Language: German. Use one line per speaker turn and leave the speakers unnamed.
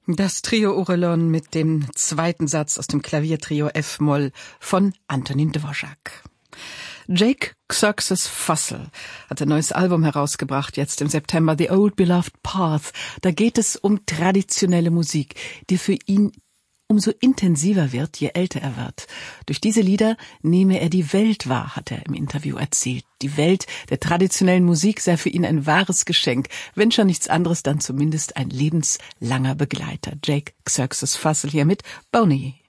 Das Trio Orelon mit dem zweiten Satz aus dem Klaviertrio F-Moll von Antonín Dvořák. Jake Xerxes Fussell hat ein neues Album herausgebracht, jetzt im September, The Old Beloved Path. Da geht es um traditionelle Musik, die für ihn umso intensiver wird, je älter er wird. Durch diese Lieder nehme er die Welt wahr, hat er im Interview erzählt. Die Welt der traditionellen Musik sei für ihn ein wahres Geschenk. Wenn schon nichts anderes, dann zumindest ein lebenslanger Begleiter. Jake Xerxes Fussell hier mit Boney.